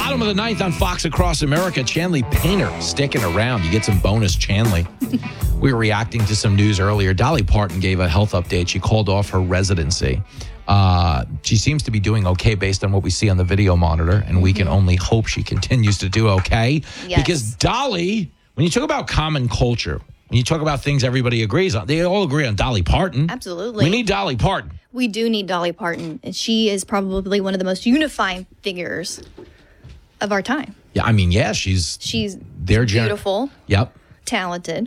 Bottom of the ninth on Fox Across America. Chanley Painter sticking around. You get some bonus Chanley. We were reacting to some news earlier. Dolly Parton gave a health update. She called off her residency. She seems to be doing okay based on what we see on the video monitor, and we can only hope she continues to do okay. Yes. Because Dolly, when you talk about common culture, when you talk about things everybody agrees on, they all agree on Dolly Parton. Absolutely. We need Dolly Parton. We do need Dolly Parton, and she is probably one of the most unifying figures of our time. Yeah, I mean, yeah, she's beautiful, Yep. talented.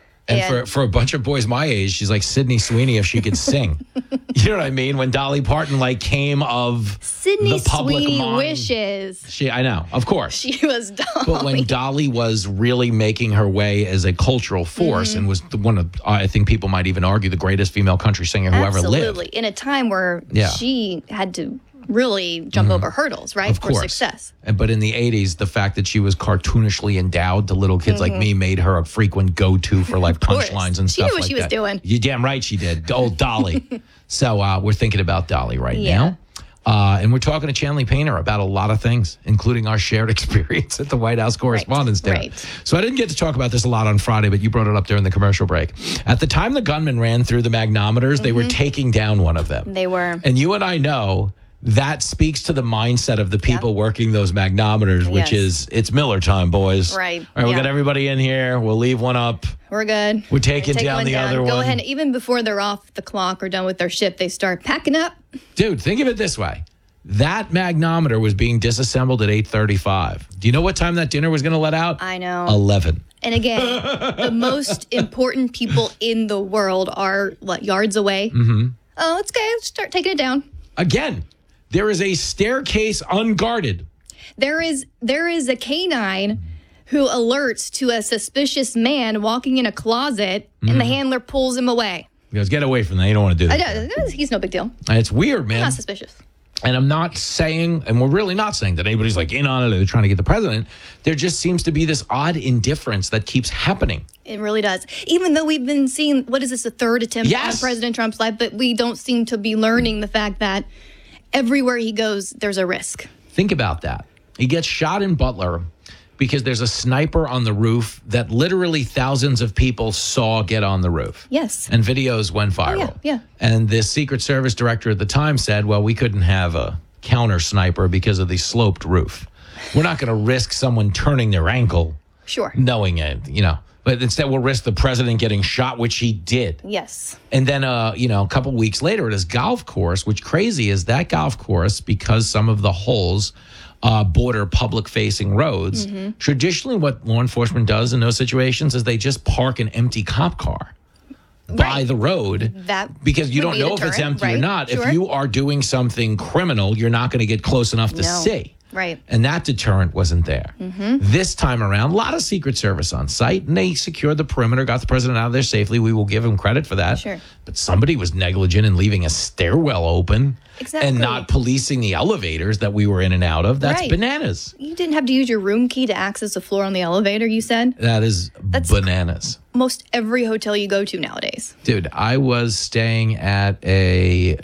And for a bunch of boys my age, she's like Sydney Sweeney if she could sing. You know what I mean? When Dolly Parton came of Sydney the public Sweeney mind. wishes. I know, of course. She was Dolly. But when Dolly was really making her way as a cultural force and was one of, I think people might even argue, the greatest female country singer who ever lived. Absolutely. In a time where she had to really jump over hurdles, right? Of course. For success. But in the 80s, the fact that she was cartoonishly endowed to little kids like me made her a frequent go-to for like punchlines and stuff like that. She knew what she was doing. You're damn right she did. Old Dolly. So we're thinking about Dolly right now. And we're talking to Chanley Painter about a lot of things, including our shared experience at the White House Correspondents' Dinner. Right. So I didn't get to talk about this a lot on Friday, but you brought it up during the commercial break. At the time the gunman ran through the magnometers, they were taking down one of them. They were. And you and I know that speaks to the mindset of the people working those magnometers, which is, it's Miller time, boys. Right. All right, we got everybody in here. We'll leave one up. We're good. We're taking down the other one. Go ahead. Even before they're off the clock or done with their shift, they start packing up. Dude, think of it this way. That magnometer was being disassembled at 8:35. Do you know what time that dinner was going to let out? I know. 11. And again, the most important people in the world are, yards away? Oh, it's okay. Let's start taking it down. Again, there is a staircase unguarded. There is a canine who alerts to a suspicious man walking in a closet, and the handler pulls him away. He goes, get away from that. You don't want to do that. He's no big deal. And it's weird, man. Not suspicious. And I'm not saying, and we're really not saying that anybody's like in on it or they're trying to get the president. There just seems to be this odd indifference that keeps happening. It really does. Even though we've been seeing, what is this, the third attempt on President Trump's life, but we don't seem to be learning the fact that everywhere he goes, there's a risk. Think about that. He gets shot in Butler because there's a sniper on the roof that literally thousands of people saw get on the roof. Yes. And videos went viral. Oh, yeah. And the Secret Service director at the time said, well, we couldn't have a counter sniper because of the sloped roof. We're not going to risk someone turning their ankle. Sure. Knowing it, But instead, we'll risk the president getting shot, which he did. Yes. And then, a couple weeks later at his golf course, which crazy is that golf course, because some of the holes border public-facing roads. Traditionally, what law enforcement does in those situations is they just park an empty cop car by the road. Because you don't know if it's empty or not. Sure. If you are doing something criminal, you're not going to get close enough to see. Right. And that deterrent wasn't there. This time around, a lot of Secret Service on site, and they secured the perimeter, got the president out of there safely. We will give him credit for that. Sure. But somebody was negligent in leaving a stairwell open and not policing the elevators that we were in and out of. That's bananas. You didn't have to use your room key to access the floor on the elevator, you said? That's bananas. Most every hotel you go to nowadays. Dude, I was staying at a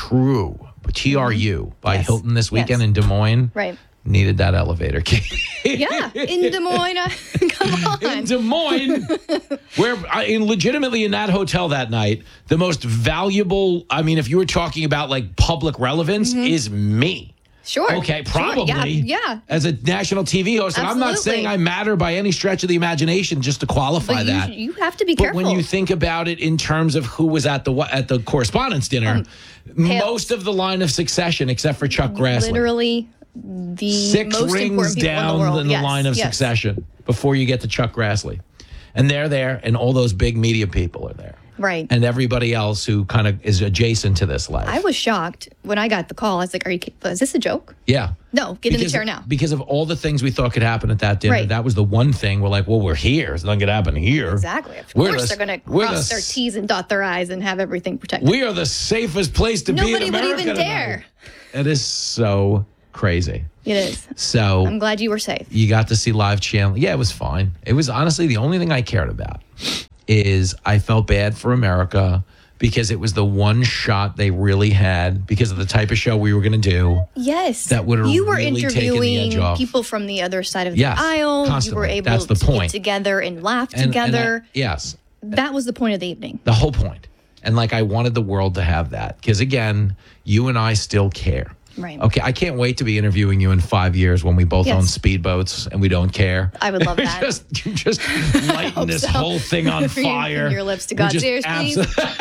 TRU by Hilton this weekend in Des Moines. Right. Needed that elevator key. Yeah, in Des Moines. Come on. In Des Moines, where legitimately in that hotel that night, the most valuable, if you were talking about like public relevance, is me. Sure. Okay, probably. Sure. Yeah. As a national TV host. And I'm not saying I matter by any stretch of the imagination, just to qualify that. You have to be careful. But when you think about it in terms of who was at the Correspondents' Dinner, most of the line of succession, except for Chuck Grassley. Literally the 6 most rings important people down in the world. the line of succession before you get to Chuck Grassley. And they're there, and all those big media people are there. Right. And everybody else who kind of is adjacent to this life. I was shocked when I got the call. I was like, is this a joke? Yeah. No, get in the chair now. Because of all the things we thought could happen at that dinner, that was the one thing we're like, well, we're here. It's not going to happen here. Exactly. Of course they're going to cross their T's and dot their I's and have everything protected. We are the safest place to be in America. Nobody would even dare. It is so crazy. It is. So I'm glad you were safe. You got to see live Chanley. Yeah, it was fine. It was honestly the only thing I cared about is I felt bad for America because it was the one shot they really had because of the type of show we were going to do. Yes. That would have You were really taken the edge interviewing off. people from the other side of the aisle. Constantly. You were able That's the to point. get together and laugh together. Yes. That was the point of the evening. The whole point. And like, I wanted the world to have that because, again, you and I still care. Right. Okay, I can't wait to be interviewing you in 5 years when we both own speedboats and we don't care. I would love that. just lighting this whole thing on fire. Your lips to God's ears, please.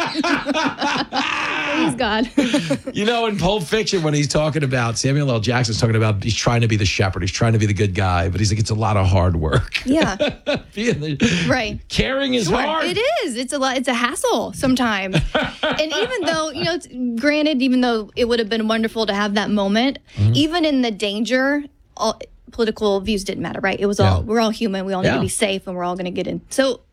Please, God. You know, in Pulp Fiction, when he's talking about, Samuel L. Jackson's talking about, he's trying to be the shepherd. He's trying to be the good guy, but he's like, it's a lot of hard work. Yeah. Right. Caring is hard. It is. It's a lot. It's a hassle sometimes. And even though, granted, even though it would have been wonderful to have that moment, even in the danger, political views didn't matter, right? It was all, we're all human. We all need to be safe and we're all going to get in. So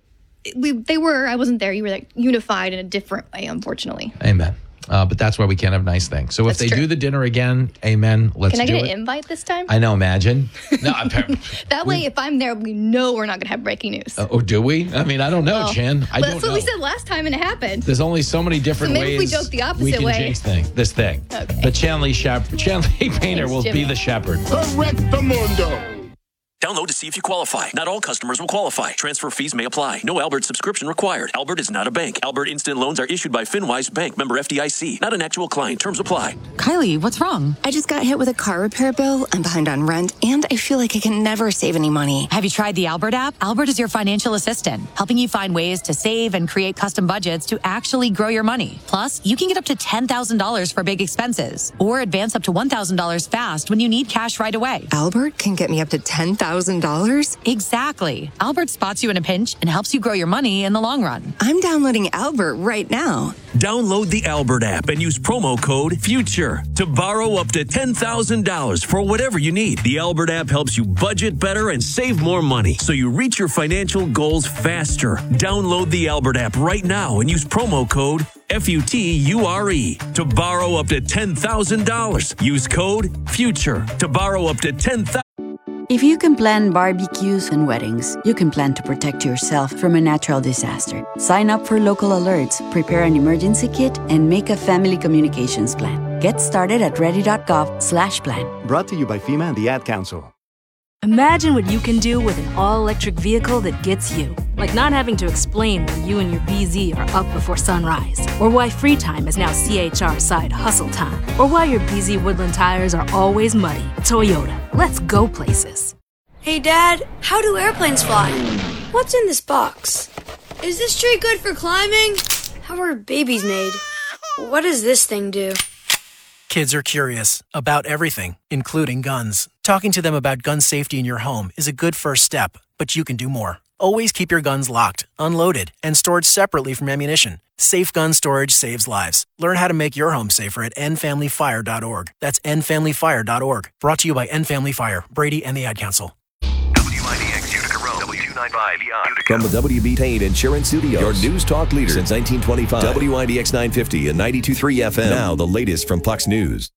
I wasn't there. You were like unified in a different way, unfortunately. Amen. But that's why we can't have nice things. So if they do the dinner again, amen. Let's do it. Can I get an invite this time? I know, imagine. No, that way, if I'm there, we know we're not going to have breaking news. Oh, do we? I mean, I don't know, Jen. I don't know. That's what we said last time, and it happened. There's only so many different ways. Maybe if we joke the opposite we can way. jinx this thing. Okay. But Chanley Painter will be the shepherd. Correctamundo. Download to see if you qualify. Not all customers will qualify. Transfer fees may apply. No Albert subscription required. Albert is not a bank. Albert Instant Loans are issued by FinWise Bank, member FDIC. Not an actual client. Terms apply. Kylie, what's wrong? I just got hit with a car repair bill. I'm behind on rent, and I feel like I can never save any money. Have you tried the Albert app? Albert is your financial assistant, helping you find ways to save and create custom budgets to actually grow your money. Plus, you can get up to $10,000 for big expenses, or advance up to $1,000 fast when you need cash right away. Albert can get me up to $10,000? Exactly. Albert spots you in a pinch and helps you grow your money in the long run. I'm downloading Albert right now. Download the Albert app and use promo code FUTURE to borrow up to $10,000 for whatever you need. The Albert app helps you budget better and save more money so you reach your financial goals faster. Download the Albert app right now and use promo code FUTURE to borrow up to $10,000. Use code FUTURE to borrow up to $10,000. If you can plan barbecues and weddings, you can plan to protect yourself from a natural disaster. Sign up for local alerts, prepare an emergency kit, and make a family communications plan. Get started at ready.gov/plan. Brought to you by FEMA and the Ad Council. Imagine what you can do with an all-electric vehicle that gets you. Like not having to explain why you and your BZ are up before sunrise. Or why free time is now CHR side hustle time. Or why your BZ Woodland tires are always muddy. Toyota, let's go places. Hey Dad, how do airplanes fly? What's in this box? Is this tree good for climbing? How are babies made? What does this thing do? Kids are curious about everything, including guns. Talking to them about gun safety in your home is a good first step, but you can do more. Always keep your guns locked, unloaded, and stored separately from ammunition. Safe gun storage saves lives. Learn how to make your home safer at endfamilyfire.org. That's endfamilyfire.org. Brought to you by End Family Fire, Brady, and the Ad Council. WIDX Utica Road, W295 Utica. From the WB Payne Insurance Studios, your news talk leader since 1925. WIDX 950 and 92.3 FM. Now the latest from Fox News.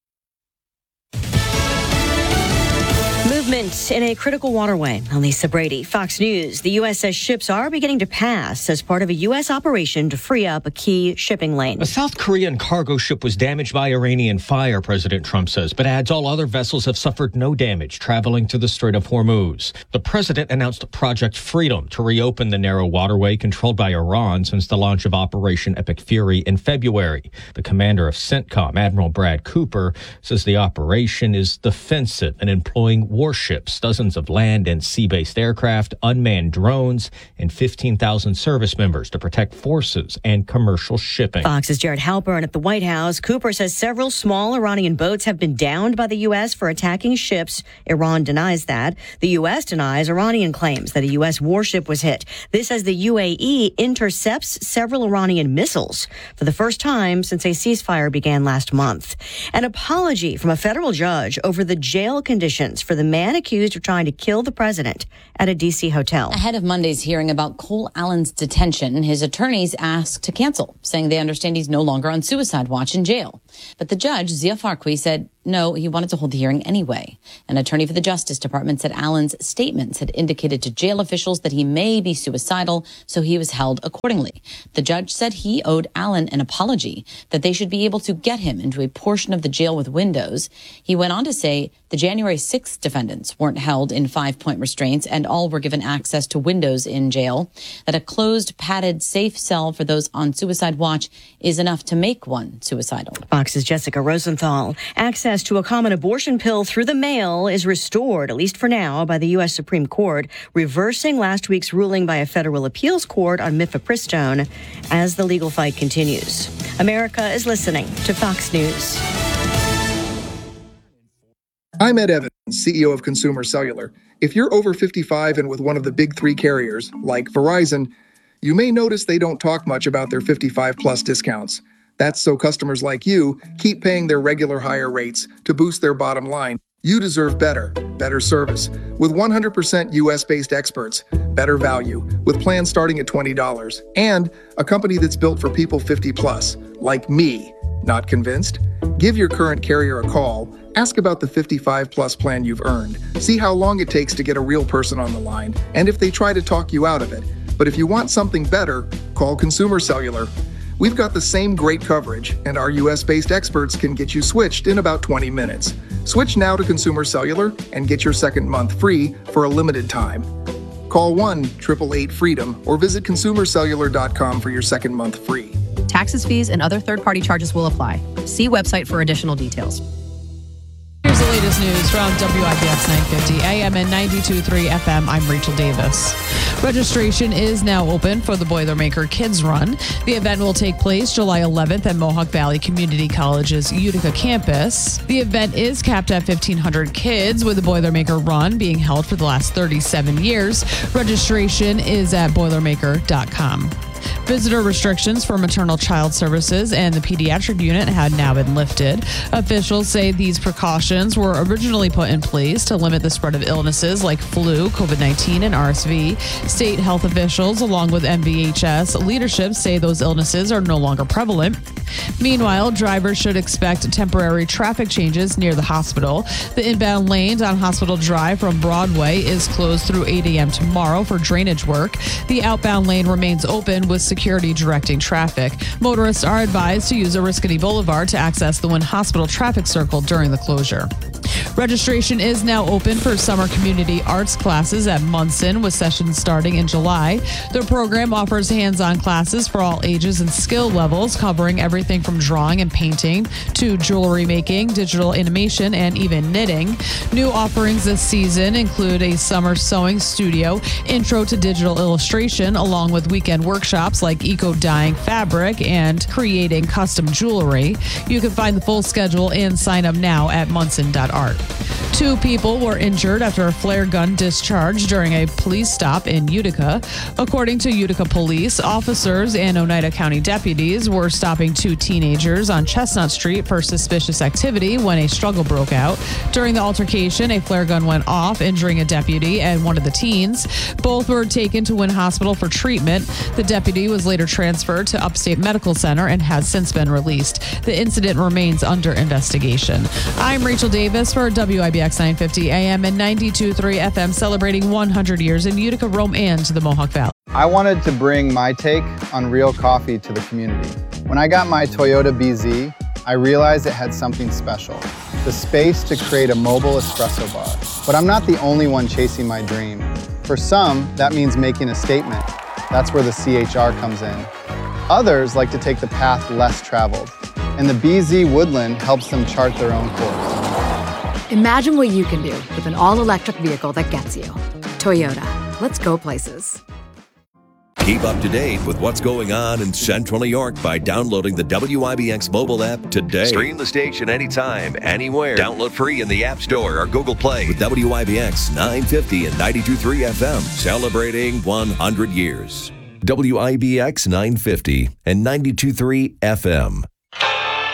Movement in a critical waterway. I'm Lisa Brady, Fox News. The U.S. says ships are beginning to pass as part of a U.S. operation to free up a key shipping lane. A South Korean cargo ship was damaged by Iranian fire, President Trump says, but adds all other vessels have suffered no damage traveling through the Strait of Hormuz. The president announced Project Freedom to reopen the narrow waterway controlled by Iran since the launch of Operation Epic Fury in February. The commander of CENTCOM, Admiral Brad Cooper, says the operation is defensive and employing warships, dozens of land and sea-based aircraft, unmanned drones, and 15,000 service members to protect forces and commercial shipping. Fox's Jared Halpern at the White House. Cooper says several small Iranian boats have been downed by the U.S. for attacking ships. Iran denies that. The U.S. denies Iranian claims that a U.S. warship was hit. This as the UAE intercepts several Iranian missiles for the first time since a ceasefire began last month. An apology from a federal judge over the jail conditions for the man accused of trying to kill the president at a D.C. hotel. Ahead of Monday's hearing about Cole Allen's detention, his attorneys asked to cancel, saying they understand he's no longer on suicide watch in jail. But the judge, Zia Farqui, said no, he wanted to hold the hearing anyway. An attorney for the Justice Department said Allen's statements had indicated to jail officials that he may be suicidal, so he was held accordingly. The judge said he owed Allen an apology, that they should be able to get him into a portion of the jail with windows. He went on to say the January 6th defendants weren't held in 5-point restraints and all were given access to windows in jail, that a closed, padded, safe cell for those on suicide watch is enough to make one suicidal. Fox's Jessica Rosenthal. Access to a common abortion pill through the mail is restored, at least for now, by the U.S. Supreme Court, reversing last week's ruling by a federal appeals court on mifepristone as the legal fight continues. America is listening to Fox News. I'm Ed Evans, CEO of Consumer Cellular. If you're over 55 and with one of the big three carriers, like Verizon, you may notice they don't talk much about their 55-plus discounts. That's so customers like you keep paying their regular higher rates to boost their bottom line. You deserve better service. With 100% US-based experts, better value, with plans starting at $20, and a company that's built for people 50-plus, like me. Not convinced? Give your current carrier a call. Ask about the 55-plus plan you've earned. See how long it takes to get a real person on the line, and if they try to talk you out of it. But if you want something better, call Consumer Cellular. We've got the same great coverage, and our US-based experts can get you switched in about 20 minutes. Switch now to Consumer Cellular and get your second month free for a limited time. Call 1-888-FREEDOM or visit consumercellular.com for your second month free. Taxes, fees, and other third-party charges will apply. See website for additional details. Here's the latest news from WIBX 950 AM and 92.3 FM. I'm Rachel Davis. Registration is now open for the Boilermaker Kids Run. The event will take place July 11th at Mohawk Valley Community College's Utica campus. The event is capped at 1,500 kids, with the Boilermaker Run being held for the last 37 years. Registration is at Boilermaker.com. Visitor restrictions for maternal child services and the pediatric unit had now been lifted. Officials say these precautions were originally put in place to limit the spread of illnesses like flu, COVID-19, and RSV. State health officials, along with MVHS leadership, say those illnesses are no longer prevalent. Meanwhile, drivers should expect temporary traffic changes near the hospital. The inbound lane on Hospital Drive from Broadway is closed through 8 a.m. tomorrow for drainage work. The outbound lane remains open with security directing traffic. Motorists are advised to use Oriskany Boulevard to access the Wynn Hospital traffic circle during the closure. Registration is now open for summer community arts classes at Munson, with sessions starting in July. The program offers hands-on classes for all ages and skill levels, covering everything from drawing and painting to jewelry making, digital animation, and even knitting. New offerings this season include a summer sewing studio, intro to digital illustration, along with weekend workshops like eco-dyeing fabric and creating custom jewelry. You can find the full schedule and sign up now at munson.art. 2 people were injured after a flare gun discharged during a police stop in Utica. According to Utica police, officers and Oneida County deputies were stopping 2 teenagers on Chestnut Street for suspicious activity when a struggle broke out. During the altercation, a flare gun went off, injuring a deputy and one of the teens. Both were taken to Wynn Hospital for treatment. The deputy was later transferred to Upstate Medical Center and has since been released. The incident remains under investigation. I'm Rachel Davis for WIBX 950 AM and 92.3 FM, celebrating 100 years in Utica, Rome, and the Mohawk Valley. I wanted to bring my take on real coffee to the community. When I got my Toyota BZ, I realized it had something special, the space to create a mobile espresso bar. But I'm not the only one chasing my dream. For some, that means making a statement. That's where the CHR comes in. Others like to take the path less traveled, and the BZ Woodland helps them chart their own course. Imagine what you can do with an all-electric vehicle that gets you. Toyota. Let's go places. Keep up to date with what's going on in Central New York by downloading the WIBX mobile app today. Stream the station anytime, anywhere. Download free in the App Store or Google Play with WIBX 950 and 92.3 FM, celebrating 100 years. WIBX 950 and 92.3 FM.